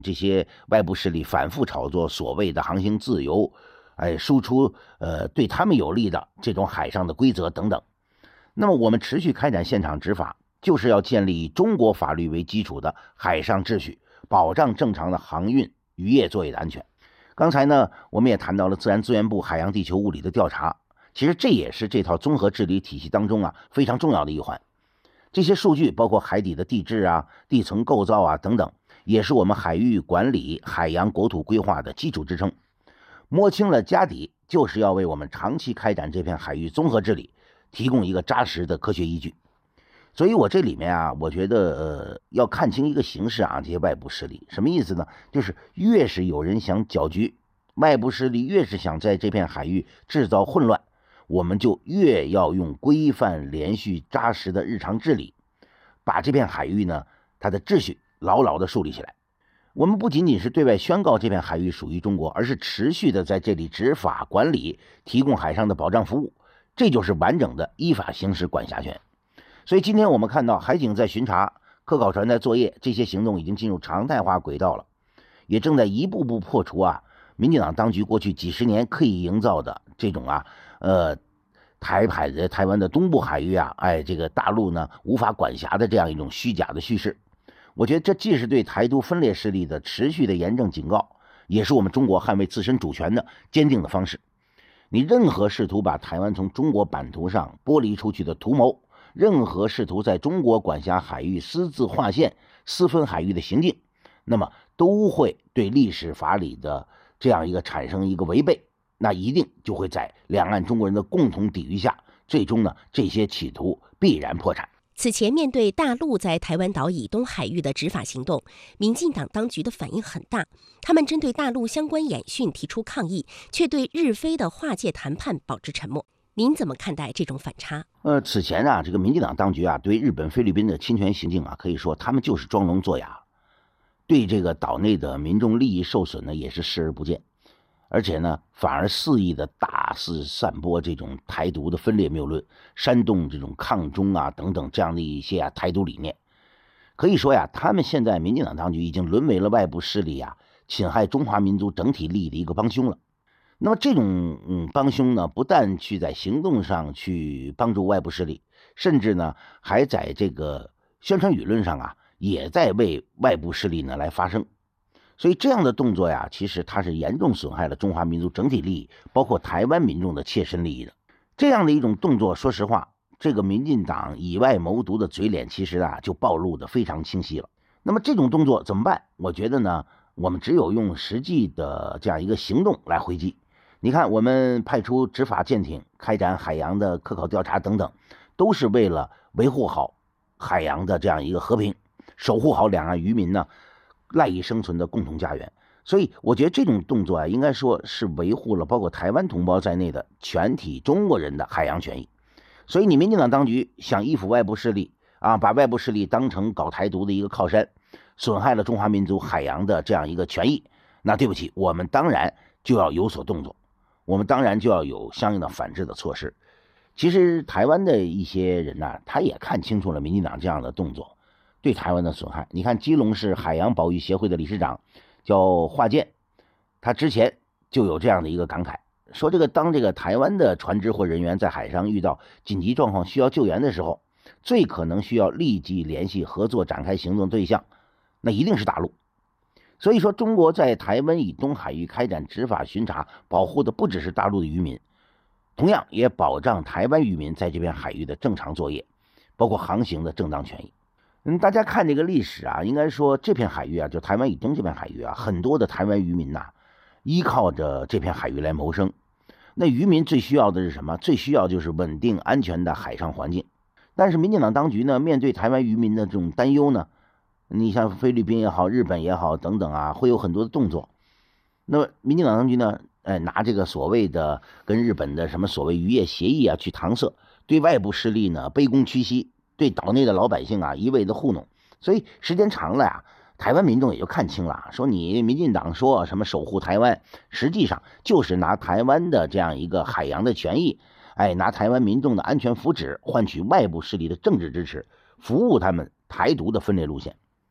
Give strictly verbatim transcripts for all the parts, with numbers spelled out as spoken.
这些外部势力反复炒作所谓的航行自由，哎，输出呃对他们有利的这种海上的规则等等。那么我们持续开展现场执法，就是要建立以中国法律为基础的海上秩序，保障正常的航运渔业作业的安全。刚才呢，我们也谈到了自然资源部海洋地球物理的调查，其实这也是这套综合治理体系当中啊非常重要的一环。这些数据包括海底的地质啊、地层构造啊等等，也是我们海域管理、海洋国土规划的基础支撑。摸清了家底，就是要为我们长期开展这片海域综合治理提供一个扎实的科学依据。所以我这里面啊，我觉得呃要看清一个形势啊，这些外部势力什么意思呢？就是越是有人想搅局，外部势力越是想在这片海域制造混乱，我们就越要用规范、连续、扎实的日常治理，把这片海域呢它的秩序牢牢的树立起来。我们不仅仅是对外宣告这片海域属于中国，而是持续的在这里执法管理，提供海上的保障服务，这就是完整的依法行使管辖权。所以今天我们看到海警在巡查、科考船在作业，这些行动已经进入常态化轨道了，也正在一步步破除啊民进党当局过去几十年刻意营造的这种啊呃台海的台湾的东部海域啊，哎这个大陆呢无法管辖的这样一种虚假的叙事。我觉得这既是对台独分裂势力的持续的严正警告，也是我们中国捍卫自身主权的坚定的方式。你任何试图把台湾从中国版图上剥离出去的图谋，任何试图在中国管辖海域私自划线、私分海域的行径，那么都会对历史法理的这样一个产生一个违背，那一定就会在两岸中国人的共同抵御下，最终呢，这些企图必然破产。 此前面对大陆在台湾岛以东海域的执法行动，民进党当局的反应很大，他们针对大陆相关演训提出抗议，却对日菲的划界谈判保持沉默。您怎么看待这种反差？ 呃，此前啊，这个民进党当局啊，对日本、菲律宾的侵权行径啊，可以说他们就是装聋作哑，对这个岛内的民众利益受损呢，也是视而不见，而且呢，反而肆意的大肆散播这种台独的分裂谬论，煽动这种抗中啊等等这样的一些啊台独理念。可以说呀，他们现在民进党当局已经沦为了外部势力啊侵害中华民族整体利益的一个帮凶了。那么这种嗯帮凶呢，不但去在行动上去帮助外部势力，甚至呢还在这个宣传舆论上啊，也在为外部势力呢来发声。所以这样的动作呀，其实它是严重损害了中华民族整体利益，包括台湾民众的切身利益的。这样的一种动作，说实话，这个民进党以外谋独的嘴脸，其实啊就暴露的非常清晰了。那么这种动作怎么办？我觉得呢，我们只有用实际的这样一个行动来回击。你看，我们派出执法舰艇，开展海洋的科考调查等等，都是为了维护好海洋的这样一个和平，守护好两岸渔民呢赖以生存的共同家园。所以我觉得这种动作啊，应该说是维护了包括台湾同胞在内的全体中国人的海洋权益。所以你民进党当局想依附外部势力啊，把外部势力当成搞台独的一个靠山，损害了中华民族海洋的这样一个权益，那对不起，我们当然就要有所动作，我们当然就要有相应的反制的措施。其实台湾的一些人呢、啊，他也看清楚了民进党这样的动作对台湾的损害。你看基隆市海洋保育协会的理事长叫华健，他之前就有这样的一个感慨，说这个当这个台湾的船只或人员在海上遇到紧急状况需要救援的时候，最可能需要立即联系合作展开行动对象，那一定是大陆。所以说中国在台湾以东海域开展执法巡查，保护的不只是大陆的渔民，同样也保障台湾渔民在这片海域的正常作业，包括航行的正当权益。嗯，大家看这个历史啊，应该说这片海域啊，就台湾以东这片海域啊，很多的台湾渔民呐、啊，依靠着这片海域来谋生。那渔民最需要的是什么？最需要就是稳定安全的海上环境。但是民进党当局呢，面对台湾渔民的这种担忧呢，你像菲律宾也好，日本也好等等啊，会有很多的动作。那么民进党当局呢，哎，拿这个所谓的跟日本的什么所谓渔业协议啊去搪塞，对外部势力呢卑躬屈膝，对岛内的老百姓啊一味的糊弄。所以时间长了呀，台湾民众也就看清了，说你民进党说什么守护台湾，实际上就是拿台湾的这样一个海洋的权益，哎，拿台湾民众的安全福祉换取外部势力的政治支持，服务他们台独的分裂路线。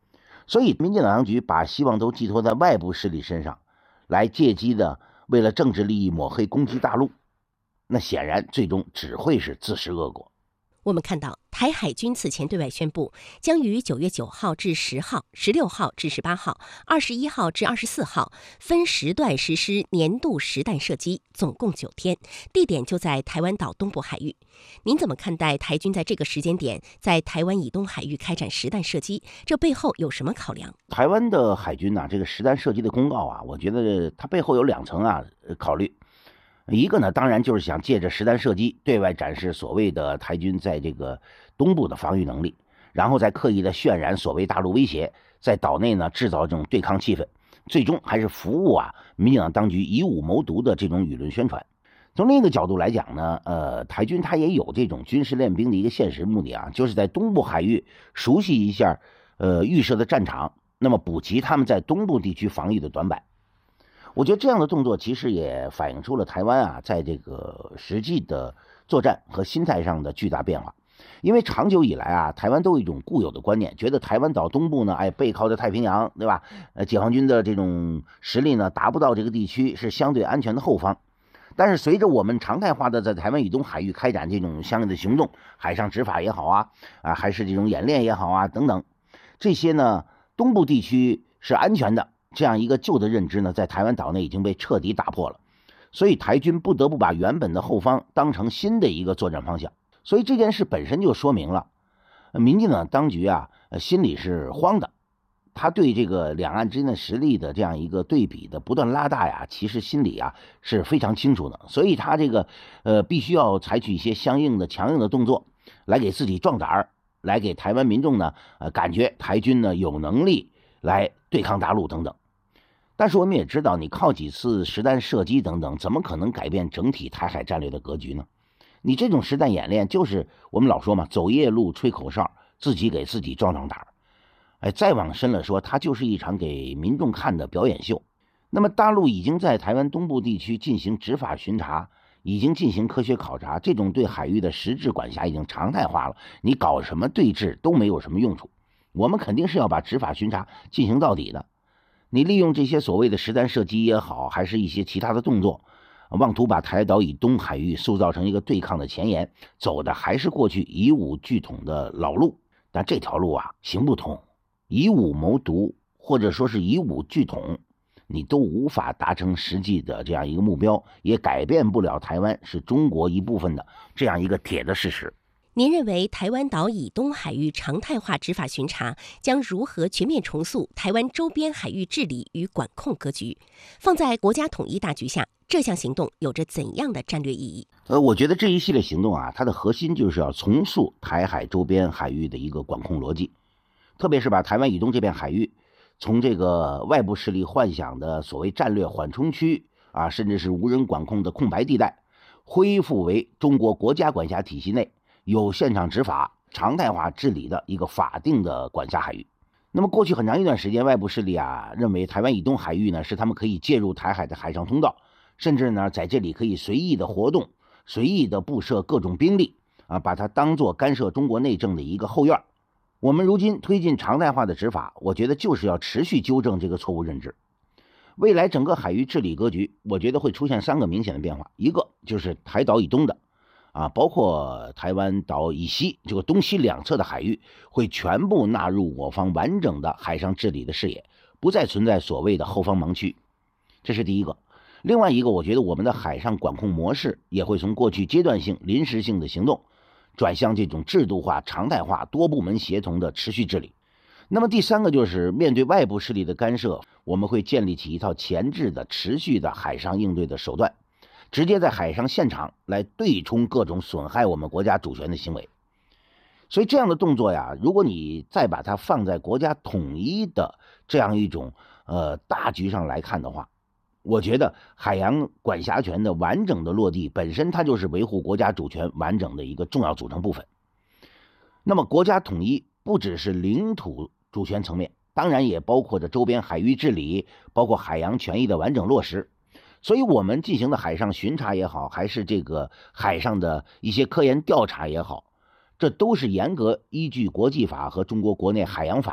所以民进党当局把希望都寄托在外部势力身上，来借机的为了政治利益抹黑攻击大陆，那显然最终只会是自食恶果。 我们看到，台海军此前对外宣布，将于九月九号至十号、十六号至十八号、二十一号至二十四号分时段实施年度实弹射击，总共九天，地点就在台湾岛东部海域。您怎么看待台军在这个时间点在台湾以东海域开展实弹射击？这背后有什么考量？ 台湾的海军呢、啊，这个实弹射击的公告啊，我觉得它背后有两层啊考虑。一个呢，当然就是想借着实弹射击对外展示所谓的台军在这个东部的防御能力，然后再刻意的渲染所谓大陆威胁，在岛内呢制造这种对抗气氛，最终还是服务啊民进党当局以武谋独的这种舆论宣传。从另一个角度来讲呢，呃，台军它也有这种军事练兵的一个现实目的啊，就是在东部海域熟悉一下呃预设的战场，那么补齐他们在东部地区防御的短板。我觉得这样的动作其实也反映出了台湾啊，在这个实际的作战和心态上的巨大变化。因为长久以来啊，台湾都有一种固有的观念，觉得台湾岛东部呢，哎，背靠着太平洋，对吧？呃，解放军的这种实力呢，达不到这个地区是相对安全的后方。但是随着我们常态化的在台湾以东海域开展这种相应的行动，海上执法也好啊，啊，还是这种演练也好啊，等等，这些呢，东部地区是安全的。这样一个旧的认知呢，在台湾岛内已经被彻底打破了，所以台军不得不把原本的后方当成新的一个作战方向。所以这件事本身就说明了，民进党当局啊，心里是慌的，他对这个两岸之间的实力的这样一个对比的不断拉大呀，其实心里啊是非常清楚的，所以他这个呃必须要采取一些相应的强硬的动作，来给自己壮胆儿，来给台湾民众呢，呃感觉台军呢有能力来对抗大陆等等。但是我们也知道，你靠几次实弹射击等等，怎么可能改变整体台海战略的格局呢？你这种实弹演练，就是我们老说嘛，走夜路吹口哨，自己给自己壮壮胆。哎，再往深了说，它就是一场给民众看的表演秀。那么大陆已经在台湾东部地区进行执法巡查，已经进行科学考察，这种对海域的实质管辖已经常态化了，你搞什么对峙都没有什么用处。我们肯定是要把执法巡查进行到底的。你利用这些所谓的实弹射击也好，还是一些其他的动作，妄图把台岛以东海域塑造成一个对抗的前沿，走的还是过去以武拒统的老路。但这条路啊行不通，以武谋独或者说是以武拒统，你都无法达成实际的这样一个目标，也改变不了台湾是中国一部分的这样一个铁的事实。 您认为台湾岛以东海域常态化执法巡查将如何全面重塑台湾周边海域治理与管控格局？放在国家统一大局下，这项行动有着怎样的战略意义？ 呃，我觉得这一系列行动啊，它的核心就是要重塑台海周边海域的一个管控逻辑，特别是把台湾以东这片海域从这个外部势力幻想的所谓战略缓冲区啊，甚至是无人管控的空白地带，恢复为中国国家管辖体系内有现场执法、常态化治理的一个法定的管辖海域。那么过去很长一段时间，外部势力啊认为台湾以东海域呢是他们可以介入台海的海上通道，甚至呢在这里可以随意的活动、随意的布设各种兵力啊，把它当作干涉中国内政的一个后院。我们如今推进常态化的执法，我觉得就是要持续纠正这个错误认知。未来整个海域治理格局，我觉得会出现三个明显的变化，一个就是台岛以东的啊，包括台湾岛以西这个东西两侧的海域会全部纳入我方完整的海上治理的视野，不再存在所谓的后方盲区，这是第一个。另外一个，我觉得我们的海上管控模式也会从过去阶段性、临时性的行动，转向这种制度化、常态化、多部门协同的持续治理。那么第三个就是面对外部势力的干涉，我们会建立起一套前置的、持续的海上应对的手段，直接在海上现场来对冲各种损害我们国家主权的行为。所以这样的动作呀，如果你再把它放在国家统一的这样一种呃大局上来看的话，我觉得海洋管辖权的完整的落地本身它就是维护国家主权完整的一个重要组成部分。那么国家统一不只是领土主权层面，当然也包括着周边海域治理，包括海洋权益的完整落实。所以我们进行的海上巡查也好，还是这个海上的一些科研调查也好，这都是严格依据国际法和中国国内海洋法律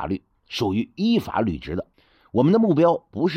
属于依法履职的。我们的目标不是